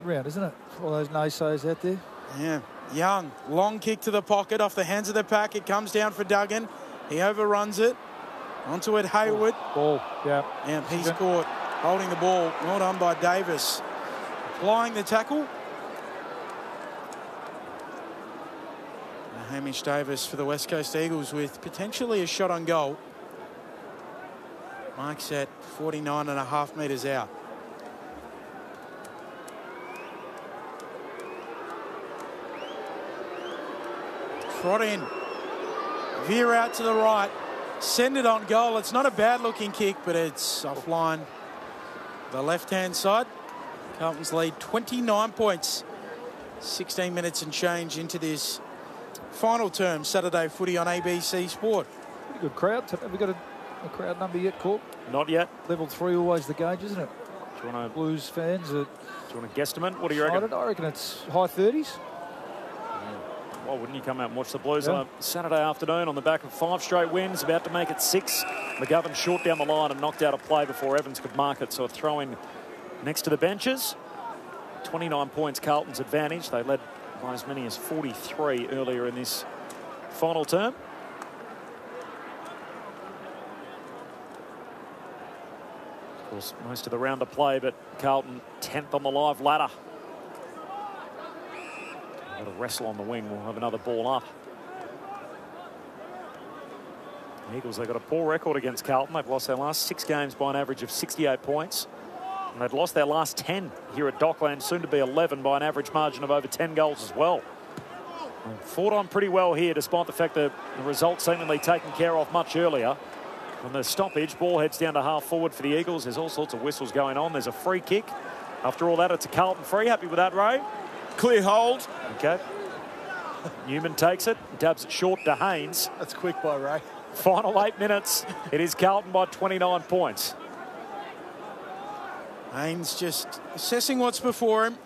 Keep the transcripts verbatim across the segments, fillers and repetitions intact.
Round, isn't it? All those naysayers out there. Yeah. Young, long kick to the pocket off the hands of the pack. It comes down for Duggan. He overruns it. Onto it, Hayward. Ball, yeah. And he's caught holding the ball. Well done by Davis. Applying the tackle. Hamish Davis for the West Coast Eagles with potentially a shot on goal. Mike's at forty-nine and a half metres out. Trot in. Veer out to the right. Send it on goal. It's not a bad looking kick, but it's offline. The left-hand side. Carlton's lead twenty-nine points. sixteen minutes and change into this final term. Saturday footy on A B C Sport. Pretty good crowd. Have we got a, a crowd number yet, Corp? Not yet. Level three always the gauge, isn't it? Do you want to Blues fans? Are do you want to guesstimate? What do you reckon? I reckon it's high thirties. Why wouldn't you come out and watch the Blues Yeah. on a Saturday afternoon on the back of five straight wins, about to make it six? McGovern short down the line and knocked out a play before Evans could mark it, so a throw in next to the benches. twenty-nine points Carlton's advantage. They led by as many as forty-three earlier in this final term. Of course, most of the round to play, but Carlton tenth on the live ladder. Got a wrestle on the wing. We'll have another ball up. The Eagles, they've got a poor record against Carlton. They've lost their last six games by an average of sixty-eight points. And they've lost their last ten here at Dockland, soon to be eleven, by an average margin of over ten goals as well. They've fought on pretty well here, despite the fact that the result seemingly taken care of much earlier. From the stoppage, ball heads down to half forward for the Eagles. There's all sorts of whistles going on. There's a free kick. After all that, it's a Carlton free. Happy with that, Ray? Clear hold. Okay. Newman takes it, dabs it short to Haynes. That's quick by Ray. Final eight minutes. It is Carlton by twenty-nine points. Haynes just assessing what's before him.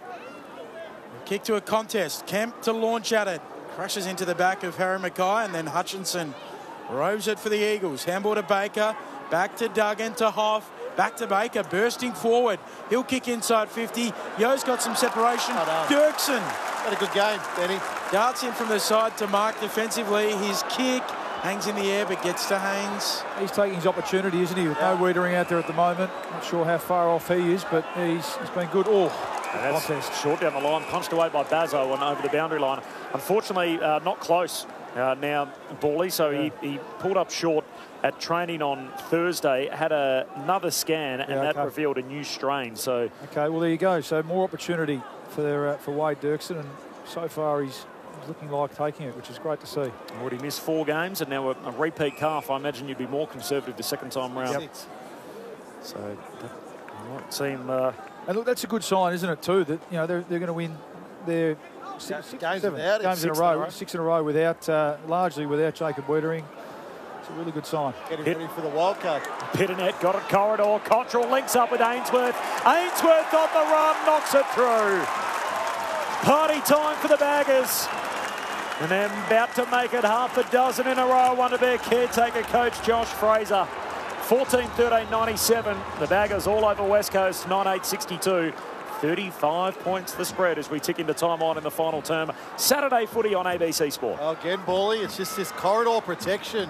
A kick to a contest. Kemp to launch at it. Crashes into the back of Harry Mackay, and then Hutchinson roves it for the Eagles. Handball to Baker. Back to Duggan to Hoff. Back to Baker, bursting forward. He'll kick inside fifty. Yo's got some separation. Oh, no. Dirksen. Had a good game, Benny. Darts in from the side to Mark defensively. His kick hangs in the air but gets to Haynes. He's taking his opportunity, isn't he? With yeah. no Wiedering out there at the moment. Not sure how far off he is, but he's, he's been good. Oh, that's contest. Short down the line, punched away by Bazzo and over the boundary line. Unfortunately, uh, not close uh, now, Bally. So yeah. he, he pulled up short at training on Thursday, had a, another scan, and yeah, okay. that revealed a new strain. So okay, well there you go. So more opportunity for uh, for Wade Dirksen, and so far he's looking like taking it, which is great to see. Already missed four games, and now a, a repeat calf. I imagine you'd be more conservative the second time round. Yep. So that might seem. Uh, and look, that's a good sign, isn't it? Too that you know they're they're going to win their six, six, games, seven without games it, in, a row, in a row, six in a row without uh, largely without Jacob Wiedering. It's a really good sign. Getting ready for the wild card. Pitternet got it corridor. Cottrell links up with Ainsworth. Ainsworth on the run, knocks it through. Party time for the Baggers. And then about to make it half a dozen in a row. One of their caretaker coach, Josh Fraser. fourteen thirteen ninety-seven. The Baggers all over West Coast, nine eight sixty-two. thirty-five points the spread as we tick into time on in the final term. Saturday footy on A B C Sport. Oh, again, Bally, it's just this corridor protection.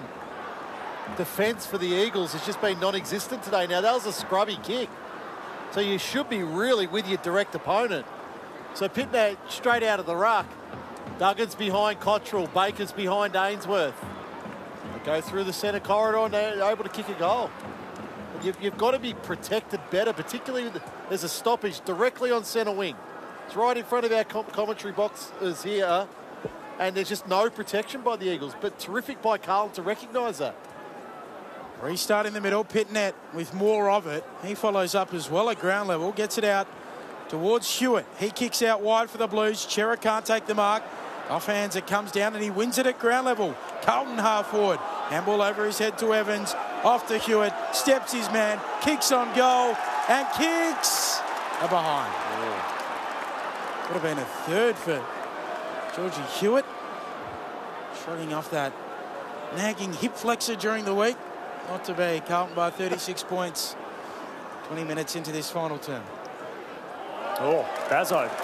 Defence for the Eagles has just been non-existent today. Now, that was a scrubby kick. So you should be really with your direct opponent. So Pitner straight out of the ruck. Duggan's behind Cottrell. Baker's behind Ainsworth. They go through the centre corridor and they're able to kick a goal. You've, you've got to be protected better, particularly with the, there's a stoppage directly on centre wing. It's right in front of our com commentary boxes here, and there's just no protection by the Eagles. But terrific by Carlton to recognise that. Restart in the middle. Pitnet with more of it. He follows up as well at ground level. Gets it out towards Hewitt. He kicks out wide for the Blues. Chera can't take the mark. Off hands it comes down and he wins it at ground level. Carlton half forward. Handball over his head to Evans. Off to Hewitt. Steps his man. Kicks on goal. And kicks a behind. Yeah. Would have been a third for Georgie Hewitt. Shrugging off that nagging hip flexor during the week. Not to be. Carlton by thirty-six points. twenty minutes into this final term. Oh, Bazzo